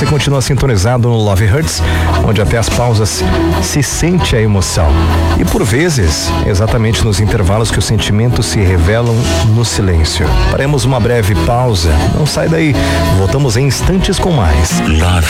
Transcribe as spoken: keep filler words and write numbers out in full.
Você continua sintonizado no Love Hurts, onde até as pausas se sente a emoção. E por vezes, exatamente nos intervalos que os sentimentos se revelam no silêncio. Faremos uma breve pausa. Não sai daí. Voltamos em instantes com mais. Love